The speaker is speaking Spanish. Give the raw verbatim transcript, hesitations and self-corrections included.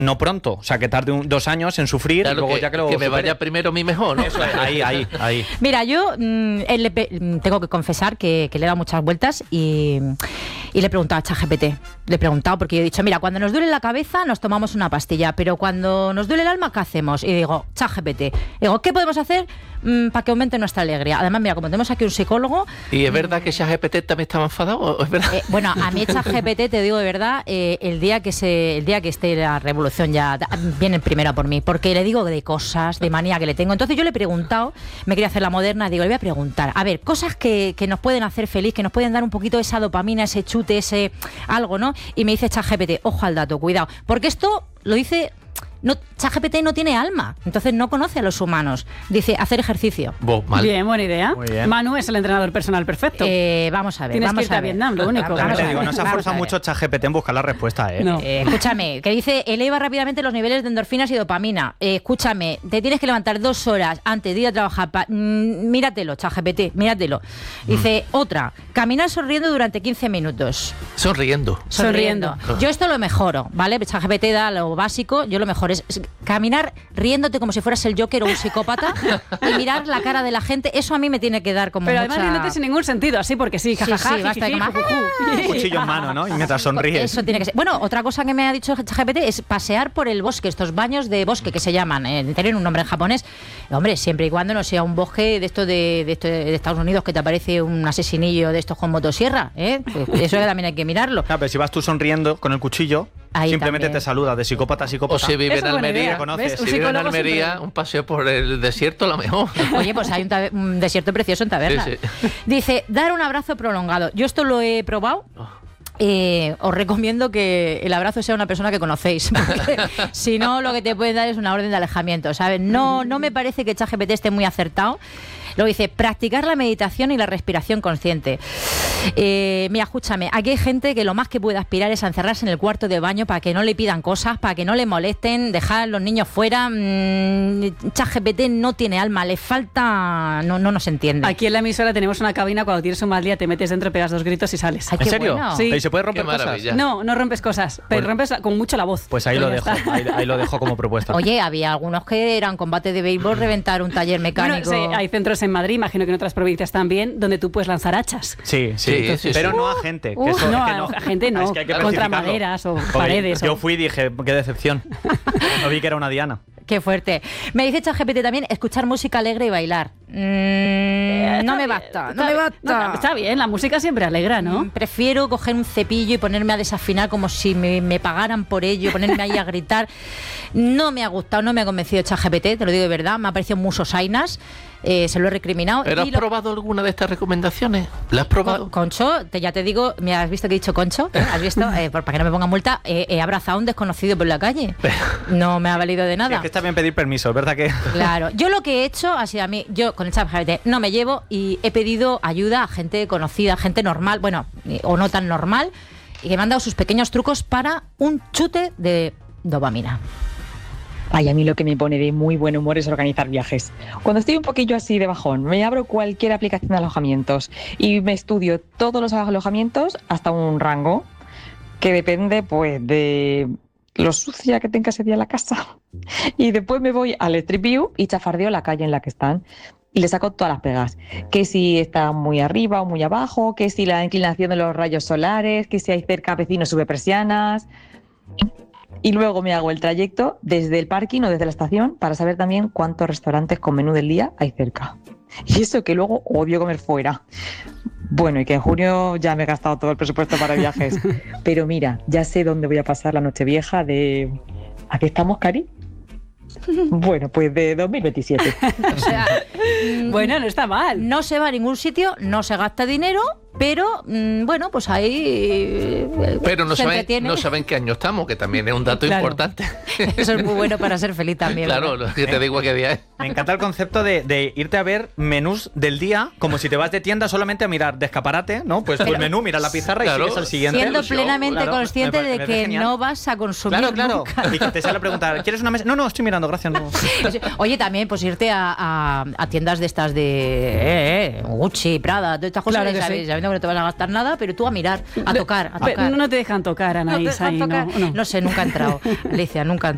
no pronto. O sea, que tarde un, dos años en sufrir claro, y luego que, ya que lo que me supere. vaya primero mi mejor, ¿no? Eso es, ahí, ahí, ahí. Mira, yo mm, él le pe- tengo que confesar que, que le he dado muchas vueltas y, y le he preguntado a ChatGPT. Le he preguntado porque yo he dicho, mira, cuando nos duele la cabeza nos tomamos una pastilla, pero cuando nos duele el alma, ¿qué hacemos? Y digo, ChatGPT. Digo, ¿qué podemos hacer mm, para que aumente nuestra alegría? Además, mira, como tenemos aquí un psicólogo... ¿Y es verdad que ChatGPT también estaba enfadado? ¿O es verdad? Eh, bueno, a mí ChatGPT, te digo de verdad, eh, el día que se, el día que esté la revolución ya da- viene primero por mí, porque le digo de cosas, de manía que le tengo. Entonces yo le he preguntado, me quería hacer la moderna, digo, le voy a preguntar, a ver, cosas que, que nos pueden hacer feliz, que nos pueden dar un poquito esa dopamina, ese chute, ese algo, ¿no? Y me dice ChatGPT, ojo al dato, cuidado, porque esto lo dice... No, ChatGPT no tiene alma, entonces no conoce a los humanos. Dice, hacer ejercicio. Vos, mal. Bien, buena idea. Muy bien. Manu es el entrenador personal perfecto. Eh, vamos a ver, Tienes vamos que irte a, a ver. Vietnam, lo único. Vamos También a te ver, digo, no se vamos esfuerza a ver. mucho ChatGPT en buscar la respuesta, ¿eh? No. Eh, escúchame, que dice, eleva rápidamente los niveles de endorfinas y dopamina. Eh, escúchame, te tienes que levantar dos horas antes de ir a trabajar. Pa- mm, míratelo, ChatGPT, míratelo. Dice, otra, caminar sonriendo durante quince minutos. Sonriendo. Sonriendo. Sonriendo. Yo esto lo mejoro, ¿vale? ChatGPT da lo básico, yo lo mejor es, es caminar riéndote como si fueras el Joker o un psicópata y mirar la cara de la gente. Eso a mí me tiene que dar como Pero mucha... además riéndote sin ningún sentido, así porque sí, Sí, jajaja, sí, basta de jijiji, que me- jujuju. Cuchillo en mano, ¿no? Y mientras sonríes. Eso tiene que ser. Bueno, otra cosa que me ha dicho ChatGPT es pasear por el bosque, estos baños de bosque que se llaman, eh, tienen un nombre en japonés. Hombre, siempre y cuando no sea un bosque de esto de, de, esto de Estados Unidos que te aparece un asesinillo de estos con motosierra, ¿eh? Pues eso también hay que mirarlo. Claro, pero si vas tú sonriendo con el cuchillo, Ahí simplemente también. te saluda de psicópata a O psicópata. si vive Eso en es buena Almería, idea. conoces. ¿Ves? si Un vive en psicólogo Almería, siempre- un paseo por el desierto, lo mejor. Oye, pues hay un, tabe- un desierto precioso en Taberna. Sí, sí. Dice, dar un abrazo prolongado. Yo esto lo he probado. Eh, os recomiendo que el abrazo sea una persona que conocéis, porque si no lo que te pueden dar es una orden de alejamiento, ¿sabes? No, no me parece que ChatGPT esté muy acertado. Luego dice, practicar la meditación y la respiración consciente. Eh, mira, escúchame, aquí hay gente que lo más que puede aspirar es a encerrarse en el cuarto de baño para que no le pidan cosas, para que no le molesten, dejar a los niños fuera. Mm, ChatGPT no tiene alma, le falta... No, no nos entiende. Aquí en la emisora tenemos una cabina, cuando tienes un mal día te metes dentro, pegas dos gritos y sales. Ay, ¿En qué serio? bueno. Sí. ¿Y se puede romper Qué cosas? maravilla. No, no rompes cosas, pero Bueno. rompes la- con mucho la voz. Pues ahí lo Ya dejo, está. ahí, ahí lo dejo como propuesta. Oye, había algunos que eran combate de béisbol, reventar un taller Bueno, mecánico. sí, hay centros en Madrid, imagino que en otras provincias también, donde tú puedes lanzar hachas. Sí, sí, Sí, sí, pero sí. no a gente. Que Uh, eso, no, es que no, a gente no, Es que hay que contra especificarlo. maderas o Oye, paredes Yo o- fui y dije, qué decepción. No vi que era una diana. Qué fuerte. Me dice ChatGPT también escuchar música alegre y bailar. Mm, no me basta, no me Está- basta. no, está bien, la música siempre alegra, ¿no? Mm, Prefiero coger un cepillo y ponerme a desafinar como si me, me pagaran por ello, ponerme ahí a gritar. No me ha gustado, no me ha convencido ChatGPT, te lo digo de verdad, me ha parecido muy sosainas, eh, se lo he recriminado. ¿Pero Y has lo- probado alguna de estas recomendaciones? ¿La has probado? Con- Concho, te, ya te digo, ¿me has visto que he dicho Concho? ¿Eh? ¿Has visto? Eh, por- para que no me ponga multa, eh, he abrazado a un desconocido por la calle. No me ha valido de Sí, nada. es que está bien pedir permiso, es verdad que... Claro, yo lo que he hecho ha sido a mí, yo con el ChatGPT no me llevo y he pedido ayuda a gente conocida, gente normal, bueno, eh, o no tan normal, y que me han dado sus pequeños trucos para un chute de dopamina. Ay, a mí lo que me pone de muy buen humor es organizar viajes. Cuando estoy un poquillo así de bajón, me abro cualquier aplicación de alojamientos y me estudio todos los alojamientos hasta un rango que depende pues de lo sucia que tenga ese día la casa. Y después me voy al Street View y chafardeo la calle en la que están. Y le saco todas las pegas. Que si está muy arriba o muy abajo, que si la inclinación de los rayos solares, que si hay cerca vecinos sube persianas. Y luego me hago el trayecto desde el parking o desde la estación para saber también cuántos restaurantes con menú del día hay cerca. Y eso que luego odio comer fuera. Bueno, y que en junio ya me he gastado todo el presupuesto para viajes. Pero mira, ya sé dónde voy a pasar la Nochevieja de... ¿A qué estamos, Cari? Bueno, pues de dos mil veintisiete. O sea, mm, Bueno, no está mal. no se va a ningún sitio, no se gasta dinero, pero mm, bueno, pues ahí eh, Pero no se saben, entretiene. no saben qué año estamos, que también es un dato Claro. importante. Eso es muy bueno para ser feliz también. Claro, ¿verdad? lo que te digo qué día es. Me encanta el concepto de, de irte a ver menús del día, como si te vas de tienda solamente a mirar de escaparate, ¿no? Pues tu menú, mira la pizarra Claro. y sigues al siguiente. Siendo ilusión, plenamente claro, consciente me- me de parece que genial. no vas a consumir Claro, claro. nunca. Y que te sale a preguntar, ¿quieres una mesa? No, no, estoy mirando, gracias. No. Oye, también pues irte a, a- a tiendas de estas de eh, eh, Gucci, Prada, todas estas cosas, Claro que ¿sabes? sí. Sabiendo que no te vas a gastar nada, pero tú a mirar, a tocar, a Pe- tocar. No te dejan tocar, No te Anaís, dejan ahí, tocar. no, no. No sé, nunca he entrado. Alicia, nunca he entrado.